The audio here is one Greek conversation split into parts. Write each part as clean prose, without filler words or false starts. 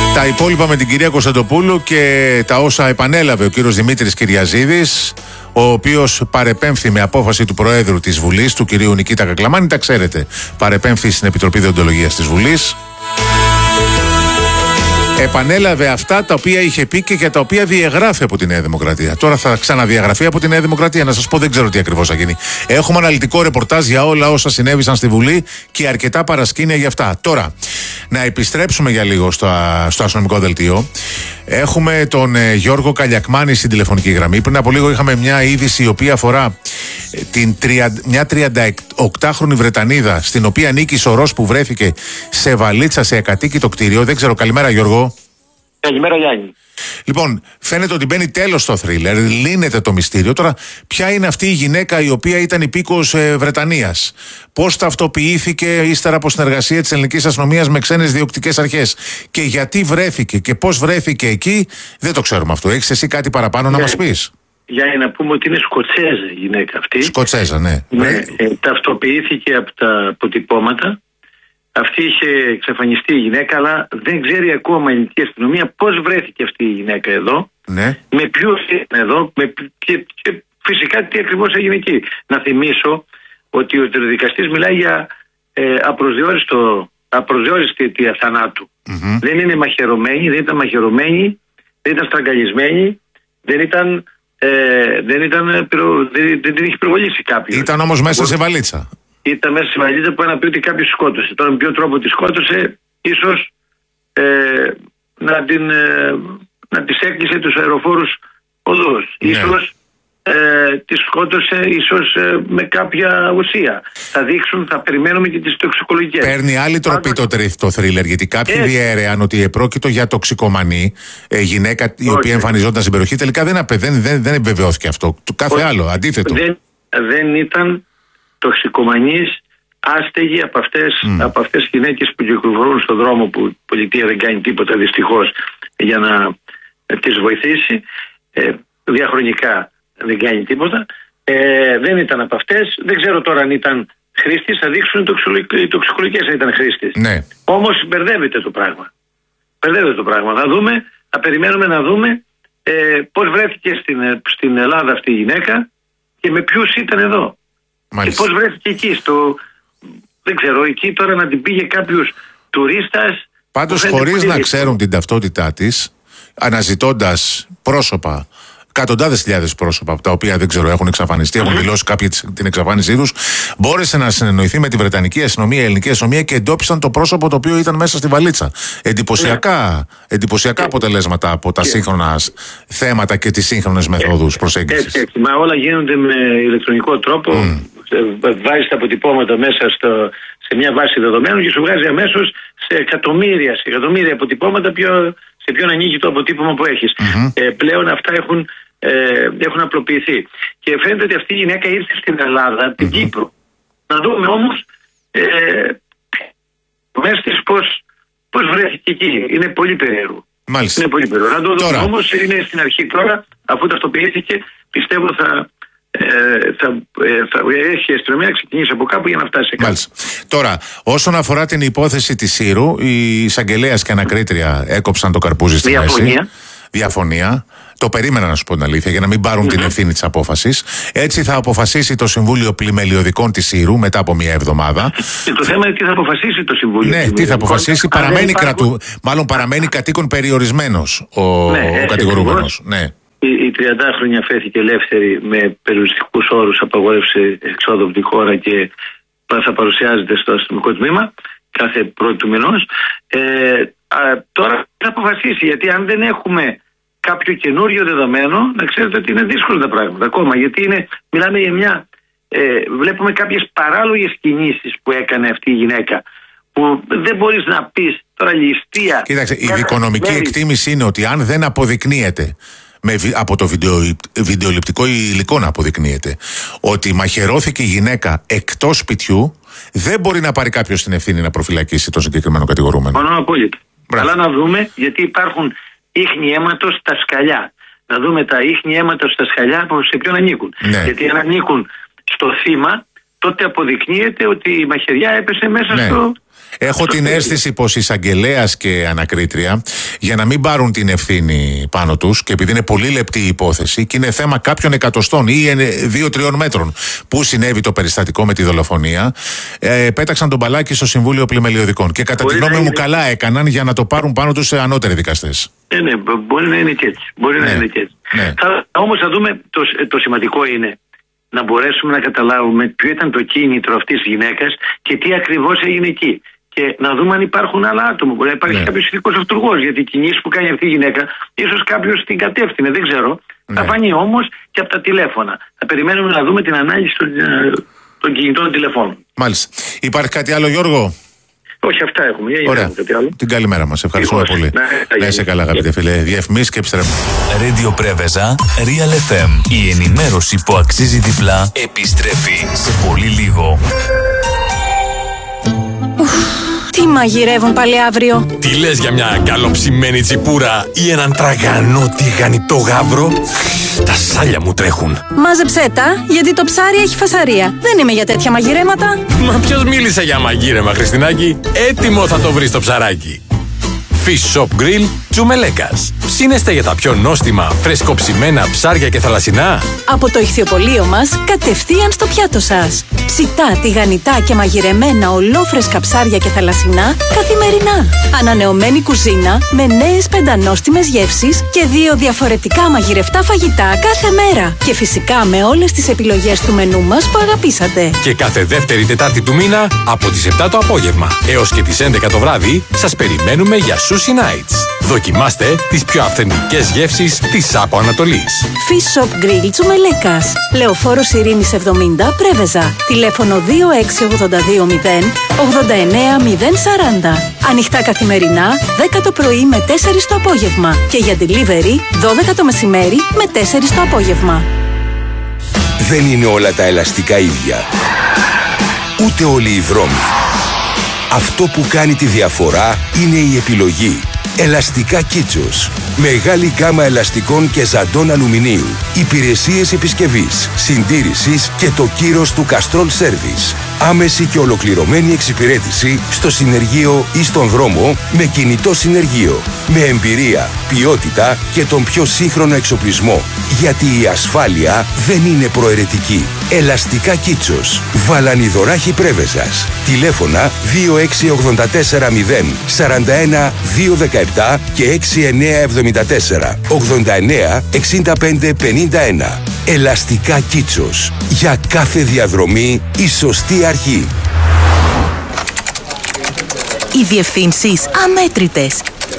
Τα υπόλοιπα με την κυρία Κωνσταντοπούλου και τα όσα επανέλαβε ο κύριος Δημήτρης Κυριαζίδης, ο οποίος παρεπέμφθη με απόφαση του Προέδρου της Βουλής, του κυρίου Νικήτα Κακλαμάνη, τα ξέρετε, παρεπέμφθη στην Επιτροπή Δεοντολογίας της Βουλής. Επανέλαβε αυτά τα οποία είχε πει και για τα οποία διαγράφει από τη Νέα Δημοκρατία. Τώρα θα ξαναδιαγραφεί από τη Νέα Δημοκρατία. Να σας πω, δεν ξέρω τι ακριβώς θα γίνει. Έχουμε αναλυτικό ρεπορτάζ για όλα όσα συνέβησαν στη Βουλή και αρκετά παρασκήνια για αυτά. Τώρα, να επιστρέψουμε για λίγο στο αστυνομικό δελτίο. Έχουμε τον Γιώργο Καλιακμάνη στην τηλεφωνική γραμμή. Πριν από λίγο είχαμε μια είδηση η οποία αφορά μια 38χρονη Βρετανίδα, στην οποία ανήκει σωρός, που βρέθηκε σε βαλίτσα σε ακατοίκητο κτίριο. Δεν ξέρω, καλημέρα Γιώργο. Καλημέρα Γιάννη. Λοιπόν, φαίνεται ότι μπαίνει τέλος στο θρίλερ, λύνεται το μυστήριο. Τώρα, ποια είναι αυτή η γυναίκα η οποία ήταν υπήκοος Βρετανίας? Πώς ταυτοποιήθηκε ύστερα από συνεργασία της ελληνικής αστυνομίας με ξένες διοκτικές αρχές? Και γιατί βρέθηκε και πώς βρέθηκε εκεί? Δεν το ξέρουμε αυτό. Έχεις εσύ κάτι παραπάνω να μας πεις? Για να πούμε ότι είναι Σκοτσέζα η γυναίκα αυτή. Σκοτσέζα, ναι. Ταυτοποιήθηκε από τα αποτυπώματα. Αυτή είχε εξαφανιστεί η γυναίκα, αλλά δεν ξέρει ακόμα η ελληνική αστυνομία πώς βρέθηκε αυτή η γυναίκα εδώ, ναι. Με ποιους είναι εδώ και φυσικά τι ακριβώς έγινε εκεί. Να θυμίσω ότι ο δικαστής μιλάει για απροσδιόριστη αιτία θανάτου. Δεν είναι μαχαιρωμένη, δεν ήταν μαχαιρωμένη, δεν ήταν στραγγαλισμένη, δεν την είχε πυροβολήσει κάποιος. Ήταν όμως μέσα σε βαλίτσα. Ήταν μέσα στη βαλίτσα που να πει ότι κάποιος σκότωσε. Τώρα με ποιο τρόπο τη σκότωσε, ίσως να της έκλεισε τους αεροφόρους οδούς. Ναι. Ίσως τη σκότωσε, ίσως με κάποια ουσία. Θα δείξουν, θα περιμένουμε και τις τοξικολογικές. Παίρνει άλλη τροπή το θρίλερ, γιατί κάποιοι διέρεαν ότι επρόκειτο για τοξικομανή γυναίκα η οποία εμφανιζόταν στην περιοχή. Τελικά δεν επιβεβαιώθηκε αυτό. Το κάθε άλλο, αντίθετο. Δεν ήταν τοξικομανής, άστεγοι από αυτές τις γυναίκες που κυκλοφορούν στον δρόμο, που η πολιτεία δεν κάνει τίποτα δυστυχώς για να τις βοηθήσει, διαχρονικά δεν κάνει τίποτα. Δεν ήταν από αυτές. Δεν ξέρω τώρα αν ήταν χρήστης, θα δείξουν οι τοξικολογικές αν ήταν χρήστης. Ναι. Όμως μπερδεύεται το πράγμα. Θα δούμε, θα περιμένουμε να δούμε πώς βρέθηκε στην Ελλάδα αυτή η γυναίκα και με ποιους ήταν εδώ. Μάλιστα. Και πώς βρέθηκε εκεί δεν ξέρω, εκεί τώρα να την πήγε κάποιος τουρίστας. Πάντως χωρίς να ξέρουν την ταυτότητά της, αναζητώντας πρόσωπα, εκατοντάδες χιλιάδες πρόσωπα, από τα οποία δεν ξέρω, έχουν εξαφανιστεί, έχουν δηλώσει κάποιοι την εξαφάνισή τους, μπόρεσε να συνεννοηθεί με τη Βρετανική αστυνομία, η ελληνική αστυνομία, και εντόπισαν το πρόσωπο το οποίο ήταν μέσα στη βαλίτσα. Εντυπωσιακά αποτελέσματα από τα σύγχρονα θέματα και τις σύγχρονες μεθόδους προσέγγισης. Μα όλα γίνονται με ηλεκτρονικό τρόπο. Βάζεις τα αποτυπώματα μέσα σε μια βάση δεδομένων και σου βγάζει αμέσως σε εκατομμύρια αποτυπώματα σε ποιον ανήκει το αποτύπωμα που έχεις. Πλέον αυτά έχουν απλοποιηθεί. Και φαίνεται ότι αυτή η γυναίκα ήρθε στην Ελλάδα, την Κύπρο. Να δούμε όμως μέσα της πώς βρέθηκε εκεί. Είναι πολύ περίεργο. Μάλιστα. Είναι πολύ περίεργο. Να το δούμε όμως, είναι στην αρχή τώρα, αφού ταυτοποιήθηκε, πιστεύω θα έχει η αστυνομία να ξεκινήσει από κάπου για να φτάσει σε κάπου. Μάλιστα. Τώρα, όσον αφορά την υπόθεση της Σύρου, η εισαγγελέας και ανακρίτρια έκοψαν το καρπούζι στη μέση. Διαφωνία. Το περίμενα, να σου πω την αλήθεια, για να μην πάρουν την ευθύνη της απόφασης. Έτσι θα αποφασίσει το Συμβούλιο Πλημελιωδικών της Σύρου μετά από μια εβδομάδα. Και το θέμα είναι τι θα αποφασίσει το Συμβούλιο. Ναι, τι θα αποφασίσει. Παραμένει κατοίκον περιορισμένος ο κατηγορούμενος. Ναι. Η 30χρονη αφέθηκε ελεύθερη με περιοριστικούς όρους, απαγόρευσε εξόδου από τη χώρα και θα παρουσιάζεται στο αστυνομικό τμήμα κάθε πρώτη του μηνός. Τώρα θα αποφασίσει, γιατί αν δεν έχουμε κάποιο καινούριο δεδομένο, να ξέρετε ότι είναι δύσκολα τα πράγματα ακόμα, γιατί μιλάμε για βλέπουμε κάποιες παράλογες κινήσεις που έκανε αυτή η γυναίκα, που δεν μπορείς να πεις τώρα ληστεία. Κοίταξε, η δικονομική εκτίμηση είναι ότι αν δεν αποδεικνύεται από το βιντεοληπτικό υλικό να αποδεικνύεται ότι μαχαιρώθηκε η γυναίκα εκτός σπιτιού, δεν μπορεί να πάρει κάποιος την ευθύνη να προφυλακίσει τον συγκεκριμένο κατηγορούμενο. Μόνο απόλυτα. Αλλά να δούμε, γιατί υπάρχουν ίχνη αίματος στα σκαλιά. Να δούμε τα ίχνη αίματος στα σκαλιά σε ποιον ανήκουν. Ναι. Γιατί αν ανήκουν στο θύμα, τότε αποδεικνύεται ότι η μαχαιριά έπεσε μέσα στο... Έχω την αίσθηση πως η εισαγγελέας και ανακρίτρια για να μην πάρουν την ευθύνη πάνω τους, και επειδή είναι πολύ λεπτή η υπόθεση και είναι θέμα κάποιων εκατοστών ή 2-3 μέτρων που συνέβη το περιστατικό με τη δολοφονία, πέταξαν τον μπαλάκι στο Συμβούλιο Πλημελιωδικών. Και κατά τη γνώμη μου, καλά έκαναν για να το πάρουν πάνω τους σε ανώτεροι δικαστές. Ναι, μπορεί να είναι και έτσι. Να είναι και έτσι. Ναι. Όμως θα δούμε, το σημαντικό είναι να μπορέσουμε να καταλάβουμε ποιο ήταν το κίνητρο αυτής της γυναίκας και τι ακριβώς έγινε εκεί. Και να δούμε αν υπάρχουν άλλα άτομα. Μπορεί να υπάρχει κάποιος ειδικός αυτούργος, γιατί οι κινήσεις που κάνει αυτή η γυναίκα, ίσως κάποιος την κατεύθυνε, δεν ξέρω. Θα φανεί όμως και από τα τηλέφωνα. Θα περιμένουμε να δούμε την ανάλυση των κινητών τηλεφώνων. Μάλιστα. Υπάρχει κάτι άλλο, Γιώργο? Όχι, αυτά έχουμε. Ωραία. Την καλημέρα μας. Ευχαριστούμε πολύ. Να είσαι καλά, αγαπητέ φίλε. Διαφημίσεις και επιστρέφουμε. Radio Πρέβεζα, Real FM. Η ενημέρωση που αξίζει διπλά επιστρέφει σε πολύ λίγο. Τι μαγειρεύουν πάλι αύριο? Τι λες για μια καλοψημένη τσιπούρα ή έναν τραγανό τηγανιτό γάβρο? Τα σάλια μου τρέχουν. Μάζεψέ τα, γιατί το ψάρι έχει φασαρία. Δεν είμαι για τέτοια μαγειρέματα. Μα ποιος μίλησε για μαγείρεμα, Χριστινάκη? Έτοιμο θα το βρεις το ψαράκι. Fish Shop Grill Τσουμελέκας. Ψήνεστε για τα πιο νόστιμα, φρεσκοψημένα ψάρια και θαλασσινά? Από το ηχθιοπωλείο μας, κατευθείαν στο πιάτο σας. Ψητά, τηγανιτά και μαγειρεμένα ολόφρεσκα ψάρια και θαλασσινά καθημερινά. Ανανεωμένη κουζίνα με νέες πεντανόστιμες γεύσεις και 2 διαφορετικά μαγειρευτά φαγητά κάθε μέρα. Και φυσικά με όλες τις επιλογές του μενού μας που αγαπήσατε. Και κάθε δεύτερη Τετάρτη του μήνα από τις 7 το απόγευμα έως και τις 11 το βράδυ σας περιμένουμε για Sushi Nights. Δοκιμάστε τις πιο αυθεντικές γεύσεις της Άπο Ανατολής. Fish Shop Grill Τσουμελέκας. Λεωφόρος Ειρήνης 70, Πρέβεζα. Τηλέφωνο 26820 89040. Ανοιχτά καθημερινά, 10 το πρωί με 4 το απόγευμα. Και για delivery, 12 το μεσημέρι με 4 το απόγευμα. Δεν είναι όλα τα ελαστικά ίδια. Ούτε όλοι οι δρόμοι. Αυτό που κάνει τη διαφορά είναι η επιλογή. Ελαστικά Κίτσος. Μεγάλη γκάμα ελαστικών και ζαντών αλουμινίου. Υπηρεσίες επισκευής, συντήρησης και το κύρος του Castrol Service. Άμεση και ολοκληρωμένη εξυπηρέτηση στο συνεργείο ή στον δρόμο με κινητό συνεργείο. Με εμπειρία, ποιότητα και τον πιο σύγχρονο εξοπλισμό. Γιατί η ασφάλεια δεν είναι προαιρετική. Ελαστικά Κίτσος. Βαλανιδωράχη Πρέβεζας. Τηλέφωνα 26840 41 217 και 6974 89 65 51. Ελαστικά Κίτσος. Για κάθε διαδρομή η σωστή αρχή. Οι διευθύνσεις αμέτρητες.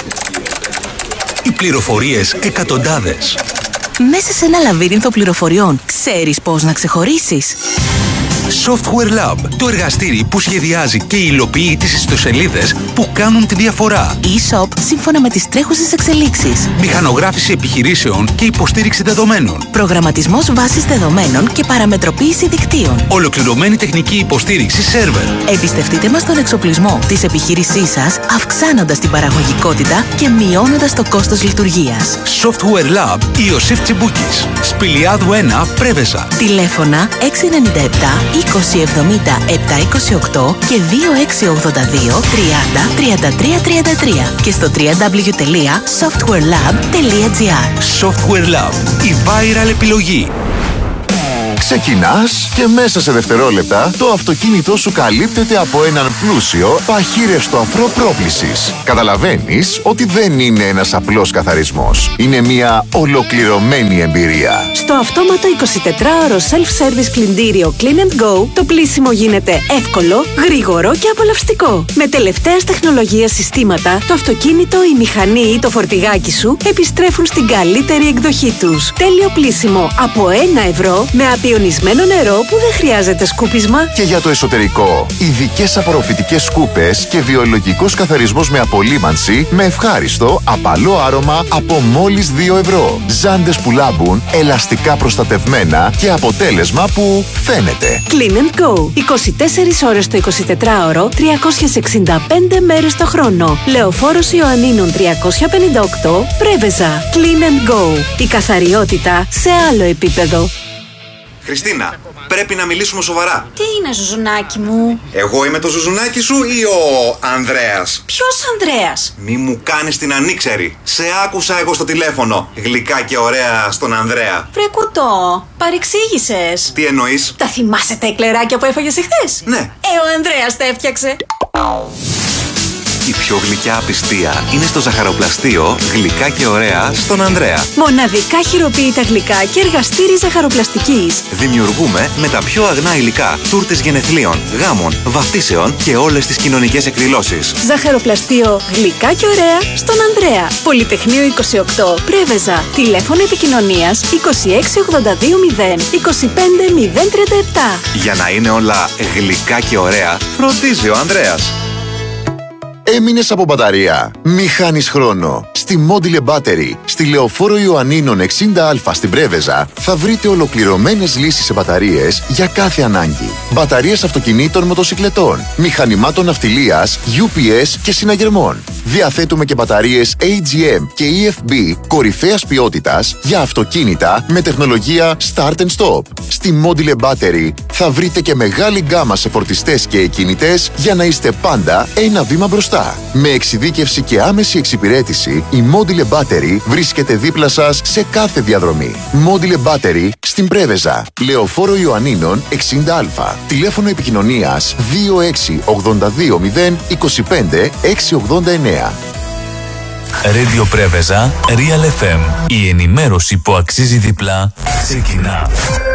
Οι πληροφορίες εκατοντάδες. Μέσα σε ένα λαβύρινθο πληροφοριών, ξέρεις πώς να ξεχωρίσεις? Software Lab, το εργαστήρι που σχεδιάζει και υλοποιεί τις ιστοσελίδες που κάνουν τη διαφορά. E-Shop σύμφωνα με τις τρέχουσες εξελίξεις. Μηχανογράφηση επιχειρήσεων και υποστήριξη δεδομένων. Προγραμματισμός βάσης δεδομένων και παραμετροποίηση δικτύων. Ολοκληρωμένη τεχνική υποστήριξη σερβερ. Εμπιστευτείτε μας τον εξοπλισμό της επιχείρησής σας, αυξάνοντας την παραγωγικότητα και μειώνοντας το κόστος λειτουργίας. Software Lab Ιωσήφ Τσιμπούκης. Σπηλιάδου 1, Πρέβεζα. Τηλέφωνα 697 2070 728 και 2682 30 33 33 και στο www.softwarelab.gr. Software Lab, η viral επιλογή. Ξεκινάς και μέσα σε δευτερόλεπτα το αυτοκίνητό σου καλύπτεται από έναν πλούσιο παχύρευστο αφρό πρόπλησης. Καταλαβαίνεις ότι δεν είναι ένας απλός καθαρισμός. Είναι μια ολοκληρωμένη εμπειρία. Στο αυτόματο 24ωρο self-service πλυντήριο Clean and Go, το πλύσιμο γίνεται εύκολο, γρήγορο και απολαυστικό. Με τελευταίας τεχνολογίας συστήματα, το αυτοκίνητο, η μηχανή ή το φορτηγάκι σου επιστρέφουν στην καλύτερη εκδοχή τους. Τέλειο πλύσιμο από 1 ευρώ με απειωνισμένο νερό που δεν χρειάζεται σκούπισμα. Και για το εσωτερικό, ειδικές απορροφητικές σκούπες και βιολογικός καθαρισμός με απολύμανση με ευχάριστο, απαλό άρωμα από μόλις 2 ευρώ. Ζάντες που λάμπουν, ελαστικά προστατευμένα και αποτέλεσμα που φαίνεται. Clean and Go. 24 ώρες το 24ωρο, 365 μέρες το χρόνο. Λεωφόρος Ιωαννίνων 358, Πρέβεζα. Clean and Go. Η καθαριότητα σε άλλο επίπεδο. Χριστίνα, πρέπει να μιλήσουμε σοβαρά. Τι είναι, Ζουζουνάκι μου? Εγώ είμαι το Ζουζουνάκι σου ή ο Ανδρέας? Ποιος Ανδρέας? Μη μου κάνεις την ανήξερη. Σε άκουσα εγώ στο τηλέφωνο. Γλυκά και ωραία στον Ανδρέα. Βρε κουτό, παρεξήγησες. Τι εννοείς? Τα θυμάσαι τα εκλεράκια που έφαγες εχθές? Ναι. Ο Ανδρέας τα έφτιαξε. Η πιο γλυκιά απιστία είναι στο ζαχαροπλαστείο Γλυκά και ωραία στον Ανδρέα. Μοναδικά χειροποίητα γλυκά και εργαστήρι ζαχαροπλαστικής. Δημιουργούμε με τα πιο αγνά υλικά τούρτες γενεθλίων, γάμων, βαφτίσεων και όλες τις κοινωνικές εκδηλώσεις. Ζαχαροπλαστείο Γλυκά και ωραία στον Ανδρέα. Πολυτεχνείο 28, Πρέβεζα. Τηλέφωνο επικοινωνίας 26820 25037. Για να είναι όλα γλυκά και ωραία, φροντίζει ο Ανδρέας. Έμεινες από μπαταρία? Μη χάνεις χρόνο. Στη Module Battery, στη Λεωφόρο Ιωαννίνων 60Α στην Πρέβεζα, θα βρείτε ολοκληρωμένες λύσεις σε μπαταρίες για κάθε ανάγκη. Μπαταρίες αυτοκινήτων, μοτοσικλετών, μηχανημάτων ναυτιλίας, UPS και συναγερμών. Διαθέτουμε και μπαταρίες AGM και EFB κορυφαίας ποιότητας για αυτοκίνητα με τεχνολογία Start and Stop. Στη Module Battery θα βρείτε και μεγάλη γκάμα σε φορτιστές και εκκινητές για να είστε πάντα ένα βήμα μπροστά. Με εξειδίκευση και άμεση εξυπηρέτηση, η Module Battery βρίσκεται δίπλα σας σε κάθε διαδρομή. Module Battery στην Πρέβεζα, Λεωφόρο Ιωαννίνων 60Α. Τηλέφωνο επικοινωνίας 26820 25 689. Radio Πρέβεζα, Real FM. Η ενημέρωση που αξίζει διπλά ξεκινά.